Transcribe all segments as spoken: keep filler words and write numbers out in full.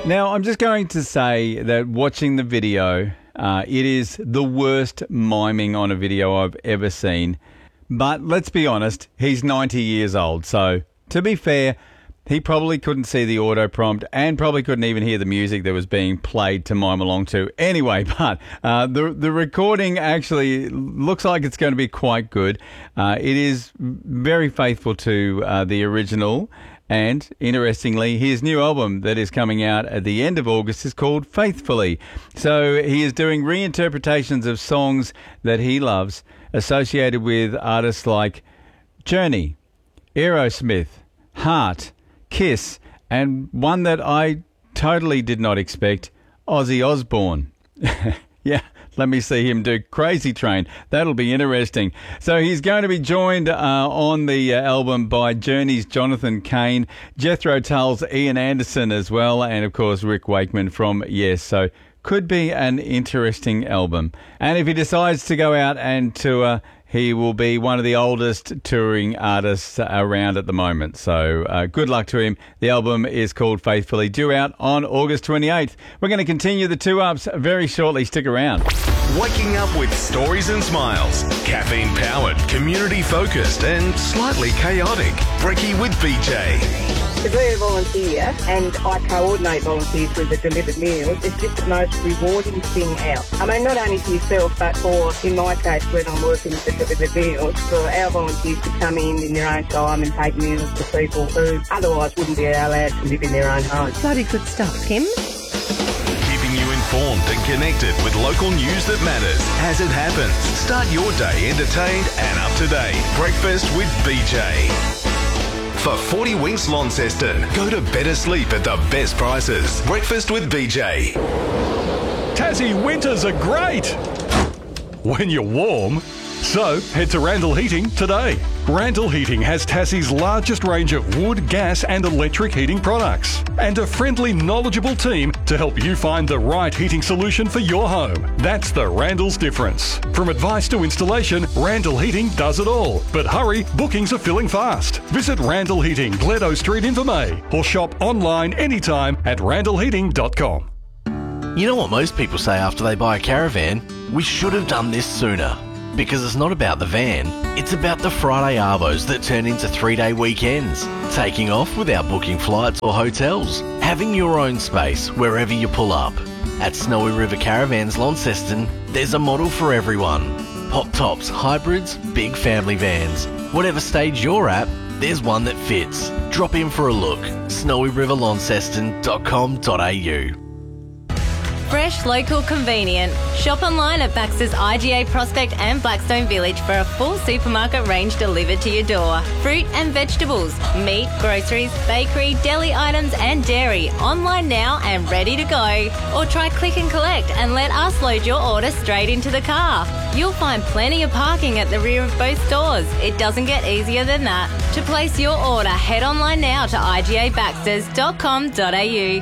Now, I'm just going to say that watching the video, uh, it is the worst miming on a video I've ever seen. But let's be honest, he's ninety years old. So, to be fair, he probably couldn't see the auto prompt and probably couldn't even hear the music that was being played to mime along to. Anyway, but uh, the the recording actually looks like it's going to be quite good. Uh, it is very faithful to uh, the original. And, interestingly, his new album that is coming out at the end of August is called Faithfully. So he is doing reinterpretations of songs that he loves associated with artists like Journey, Aerosmith, Heart, Kiss, and one that I totally did not expect, Ozzy Osbourne. Yeah, let me see him do Crazy Train. That'll be interesting. So he's going to be joined uh, on the uh, album by Journey's Jonathan Cain, Jethro Tull's Ian Anderson as well, and of course Rick Wakeman from Yes. So could be an interesting album. And if he decides to go out and tour, he will be one of the oldest touring artists around at the moment. So uh, good luck to him. The album is called Faithfully, due out on August twenty-eighth. We're going to continue the two-ups very shortly. Stick around. Waking up with stories and smiles. Caffeine-powered, community-focused and slightly chaotic. Brekkie with B J. Because we're a volunteer and I coordinate volunteers with the delivered meals, it's just the most rewarding thing out. I mean, not only for yourself, but for, in my case, when I'm working with the delivered meals, for our volunteers to come in in their own time and take meals to people who otherwise wouldn't be allowed to live in their own homes. Bloody good stuff, Kim. Keeping you informed and connected with local news that matters as it happens. Start your day entertained and up to date. Breakfast with B J. For forty Winks Launceston, go to better sleep at the best prices. Breakfast with B J. Tassie winters are great when you're warm. So head to Randall Heating today. Randall Heating has Tassie's largest range of wood, gas and electric heating products and a friendly, knowledgeable team to help you find the right heating solution for your home. That's the Randall's difference. From advice to installation, Randall Heating does it all. But hurry, bookings are filling fast. Visit Randall Heating, Gledo Street, Invermay, or shop online anytime at randall heating dot com. You know what most people say after they buy a caravan? We should have done this sooner. Because it's not about the van, it's about the Friday arvos that turn into three-day weekends, taking off without booking flights or hotels, having your own space wherever you pull up. At Snowy River Caravans Launceston, there's a model for everyone. Pop tops, hybrids, big family vans. Whatever stage you're at, there's one that fits. Drop in for a look. snowy river launceston dot com dot a u. Fresh, local, convenient. Shop online at Baxter's I G A Prospect and Blackstone Village for a full supermarket range delivered to your door. Fruit and vegetables, meat, groceries, bakery, deli items and dairy. Online now and ready to go. Or try click and collect and let us load your order straight into the car. You'll find plenty of parking at the rear of both stores. It doesn't get easier than that. To place your order, head online now to i g a baxters dot com dot a u.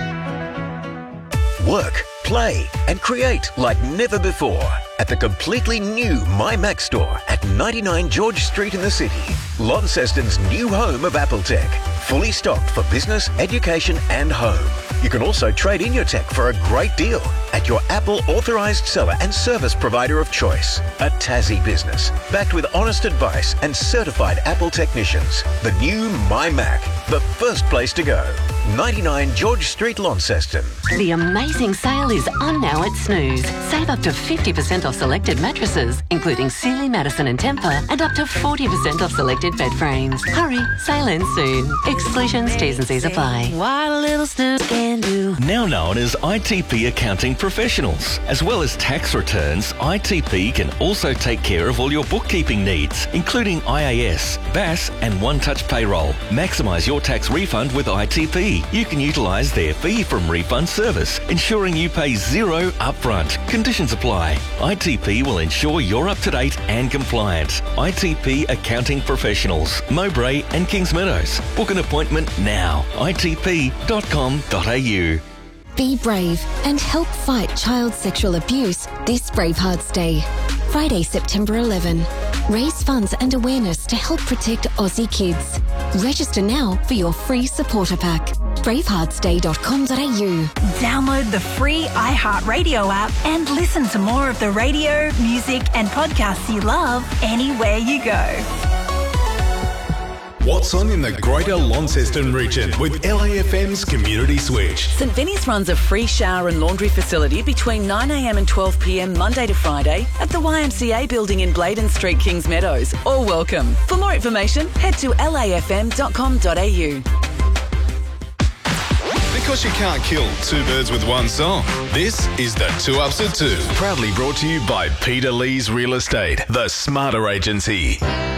Work, play and create like never before at the completely new MyMac store at ninety-nine George Street in the city. Launceston's new home of Apple Tech. Fully stocked for business, education and home. You can also trade in your tech for a great deal at your Apple authorised seller and service provider of choice. A Tassie business, backed with honest advice and certified Apple technicians. The new MyMac, the first place to go. ninety-nine George Street, Launceston. The amazing sale is on now at Snooze. Save up to fifty percent off selected mattresses, including Sealy, Madison and Tempur, and up to forty percent off selected bed frames. Hurry, sale ends soon. Exclusions, T's and C's apply. What a little Snooze can do. Now known as I T P Accounting Professionals. As well as tax returns, I T P can also take care of all your bookkeeping needs, including I A S, B A S and One Touch Payroll. Maximise your tax refund with I T P. You can utilise their fee from refund service, ensuring you pay zero upfront. Conditions apply. I T P will ensure you're up to date and compliant. I T P Accounting Professionals, Mowbray and Kings Meadows. Book an appointment now. I T P dot com dot a u. Be brave and help fight child sexual abuse this Bravehearts Day. Friday, September eleventh. Raise funds and awareness to help protect Aussie kids. Register now for your free supporter pack. bravehearts day dot com dot a u. Download the free iHeartRadio app and listen to more of the radio, music and podcasts you love anywhere you go. What's on in the Greater Launceston region with L A F M's Community Switch? St Vinny's runs a free shower and laundry facility between nine a m and twelve p m Monday to Friday at the Y M C A building in Bladen Street, Kings Meadows. All welcome. For more information, head to L A F M dot com dot a u. Because you can't kill two birds with one song. This is the Two Ups at Two. Proudly brought to you by Peter Lee's Real Estate, the Smarter Agency.